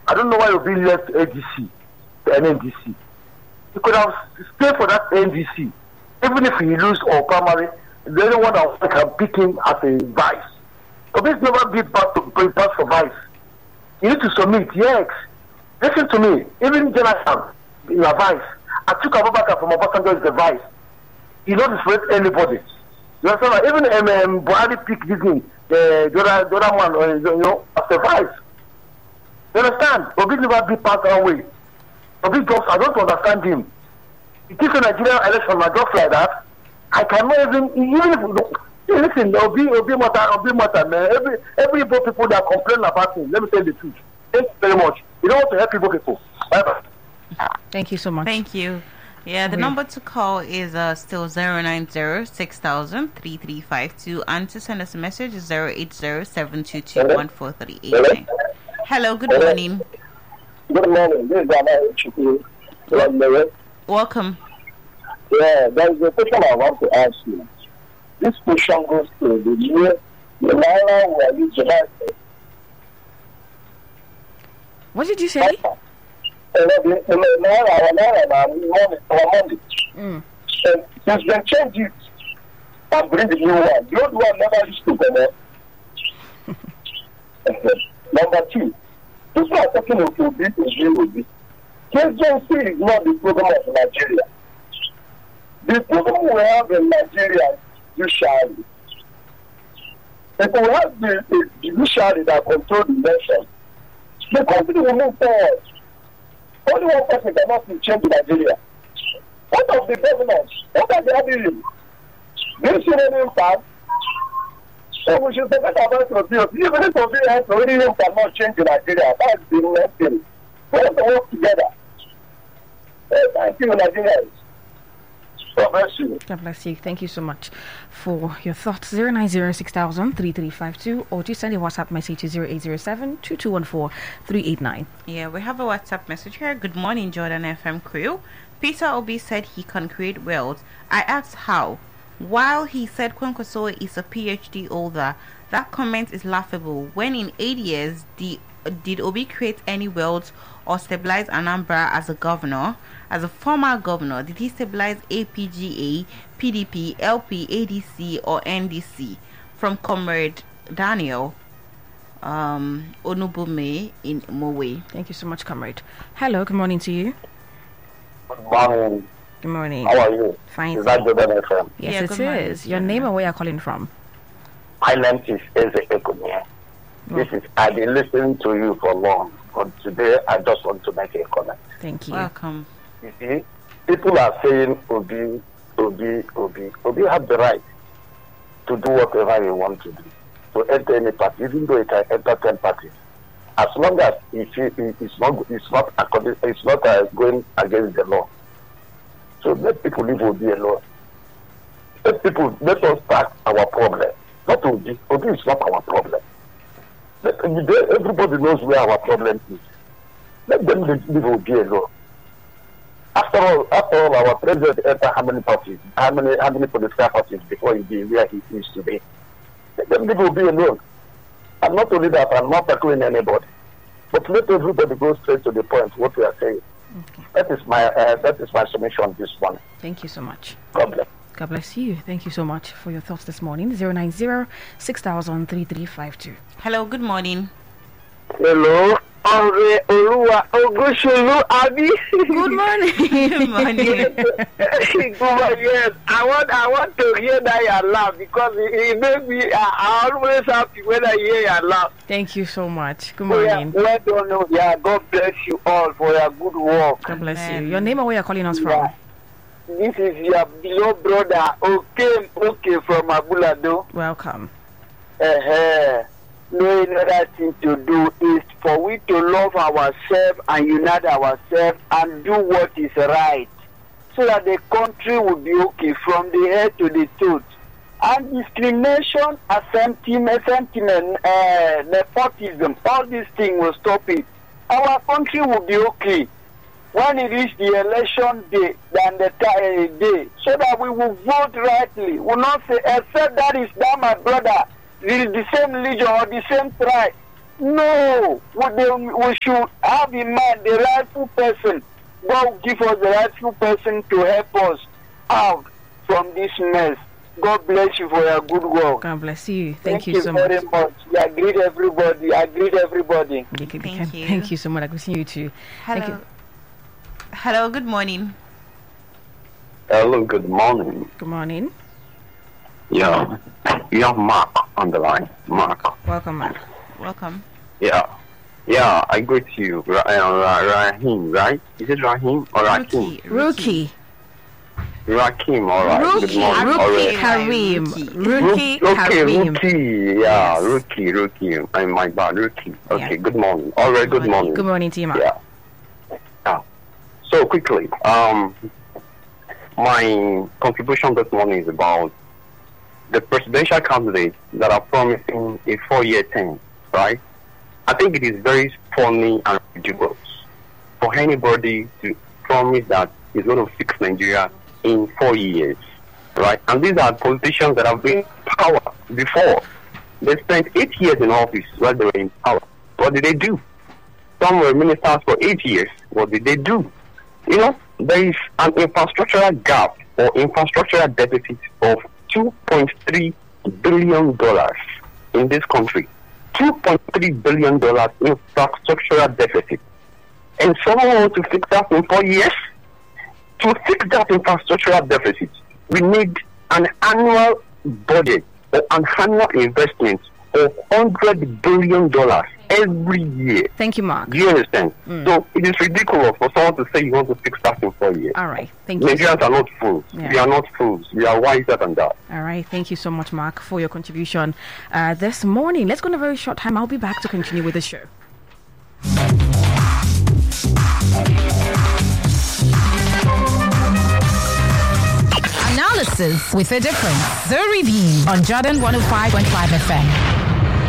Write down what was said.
I don't know why Obi left ADC, the NNDC. He could have stayed for that NDC. Even if he lose or primary, the only one that can pick him as a vice. Obi's never been passed for vice. You need to submit, yes. Listen to me. Even Jonathan, in a vice. I took Abubakar from Obasanjo as the vice. He don't disrespect anybody. You understand? Even Buhari picked this thing, the other one, as a vice. You understand? Obi never be passed away. Obi just, I don't understand him. It is a Nigerian election, just like that. I cannot even if listen, Obi matter, man. Every people that complain about him, let me tell you the truth. Thank you very much. You don't want to help people. Bye-bye. Thank you so much. Thank you. Yeah, the number to call is still 090-6000-3352, and to send us a message is 080-722-14389. Hello, good morning. Good morning. This is Anna. Welcome. Yeah, there is a question I want to ask you. This question goes to the year the Naira were utilized. What did you say? Naira since they changed it and bring the new one, the old one never used to come up. Number two, people are talking about Obi is real Obi. KJC is not the problem of Nigeria. The problem we have in Nigeria is judiciary. If we have the judiciary that control the nation, the country will move forward. Only one person cannot change Nigeria. What of the governors? What are they doing? Do you see any impact? So we should forget about Obi. Even if Obi has already cannot change Nigeria, that's the next thing. We have to work together. Thank you, Nigerians. God bless you. God bless you. Thank you so much for your thoughts. 090-6000-3352, or just send a WhatsApp message to 0807-2214-389. Yeah, we have a WhatsApp message here. Good morning, Jordan FM crew. Peter Obi said he can create wealth. I asked how. While he said Kwankwaso is a PhD holder, that comment is laughable. When in 8 years, did Obi create any wealth or stabilize Anambra as a governor? As a former governor, did he stabilize APGA, PDP, LP, ADC, or NDC? From Comrade Daniel Onubume in Mowe. Thank you so much, Comrade. Hello, good morning to you. Good morning. Good morning. How are you? Fine. Is that Jordan FM? Yes, Yeah, it good morning. is. Your name and where you're calling from? My name is Eze Ekumia. I've been listening to you for long, but today I just want to make a comment. Thank you. Welcome. You see, people are saying Obi have the right to do whatever he wants to do, to enter any party, even though he can enter 10 parties, as long as it's not going against the law. So let people leave Obi alone. Let us start our problem. Not Obi. Obi is not our problem. Everybody knows where our problem is. Let them leave Obi alone. After all, our president entered how many parties, how many political parties before he be where he is today. Let them leave Obi alone. And not only that, I'm not tackling anybody. But let everybody go straight to the point, what we are saying. Okay. That is my submission this morning. Thank you so much. God bless. God bless you. Thank you so much for your thoughts this morning. 090-6000-3352. Hello, good morning. Hello. Oluwa Ogushulu Abi. Good morning. Good morning. Yes, I want to hear that you laugh because it makes me. I always happy when I hear you laugh. Thank you so much. Good morning. Well done. Yeah, God bless you all for your good work. God bless Amen. you. Your name and where you're calling us from? Yeah. This is your beloved brother, okay from Abulado. Welcome. No other thing to do is for we to love ourselves and unite ourselves and do what is right, so that the country will be okay from the head to the toe. And discrimination, sentiment, nepotism, all these things will stop it. Our country will be okay when it is the election day than the day, so that we will vote rightly. We will not say, except that is that my brother, the same religion or the same tribe. No, we should have in mind the rightful person. God give us the rightful person to help us out from this mess. God bless you for your good work. God bless you. Thank you so very much. much. I greet everybody. Thank you so much. I can see you too. Thank you. Hello, good morning. Hello, good morning. Good morning. Yeah, you have Mark on the line. Mark. Welcome, Mark. Welcome. Yeah, I greet you. Rahim, right? Is it Rahim or Rakim? Rookie. Rakim, alright. Good morning. Rookie Kareem. Rookie Kareem. Rookie. Yeah, Yes. Rookie. I'm my bad, Rookie. Okay, Yeah. good morning. Alright, good morning. Good morning to you, Mark. Yeah. So quickly, my contribution this morning is about the presidential candidates that are promising a 4-year term, right? I think it is very funny and ridiculous for anybody to promise that he's going to fix Nigeria in 4 years, right? And these are politicians that have been in power before. They spent 8 years in office while they were in power. What did they do? Some were ministers for 8 years. What did they do? You know, there is an infrastructural gap or infrastructural deficit of $2.3 billion in this country. $2.3 billion infrastructural deficit. And someone wants to fix that in 4 years? To fix that infrastructural deficit, we need an annual budget or an annual investment of $100 billion every year. Thank you, Mark. Do you understand? So it is ridiculous for someone to say you want to fix that in 4 years. All right. Thank you. Nigerians are not fools. Yeah. We are not fools. We are wiser than that. All right. Thank you so much, Mark, for your contribution this morning. Let's go in a very short time. I'll be back to continue with the show. Analysis with a difference. The Review on Jordan 105.5 FM.